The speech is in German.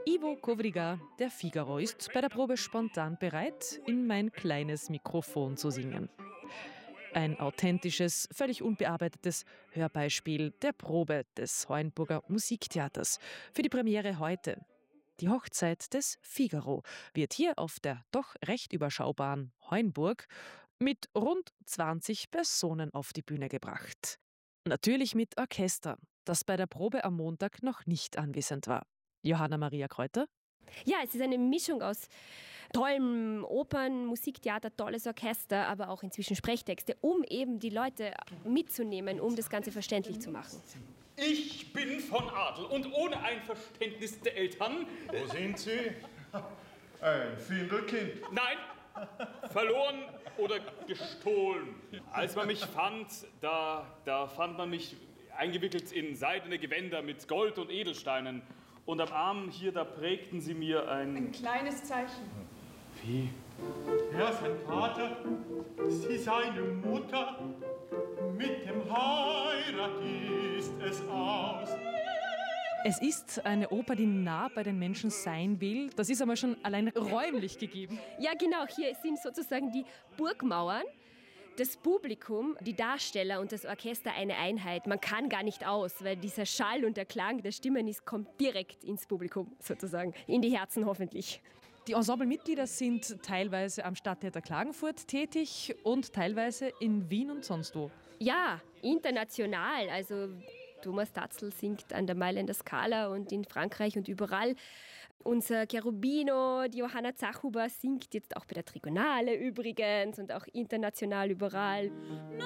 Ivo Kovriga, der Figaro, ist bei der Probe spontan bereit, in mein kleines Mikrofon zu singen. Ein authentisches, völlig unbearbeitetes Hörbeispiel der Probe des Heuenburger Musiktheaters für die Premiere heute. Die Hochzeit des Figaro wird hier auf der doch recht überschaubaren Heuenburg mit rund 20 Personen auf die Bühne gebracht. Natürlich mit Orchester, das bei der Probe am Montag noch nicht anwesend war. Johanna Maria Kräuter? Ja, es ist eine Mischung aus tollem Opern, Musiktheater, tolles Orchester, aber auch inzwischen Sprechtexte, um eben die Leute mitzunehmen, um das Ganze verständlich zu machen. Ich bin von Adel und ohne ein Verständnis der Eltern... Wo sind Sie? Ein Findelkind. Nein, verloren oder gestohlen. Als man mich fand, da fand man mich eingewickelt in seidene Gewänder mit Gold und Edelsteinen. Und am Arm hier, da prägten sie mir ein kleines Zeichen. Wie? Er ist ein Vater, sie seine Mutter. Mit dem Heirat ist es aus. Es ist eine Oper, die nah bei den Menschen sein will. Das ist einmal schon allein räumlich gegeben. Ja, genau. Hier sind sozusagen die Burgmauern. Das Publikum, die Darsteller und das Orchester eine Einheit. Man kann gar nicht aus, weil dieser Schall und der Klang der Stimmen kommt direkt ins Publikum sozusagen, in die Herzen hoffentlich. Die Ensemblemitglieder sind teilweise am Stadttheater Klagenfurt tätig und teilweise in Wien und sonst wo. Ja, international. Also Thomas Tatzl singt an der Mailänder Scala und in Frankreich und überall. Unser Cherubino, die Johanna Zachuber, singt jetzt auch bei der Trigonale übrigens und auch international überall.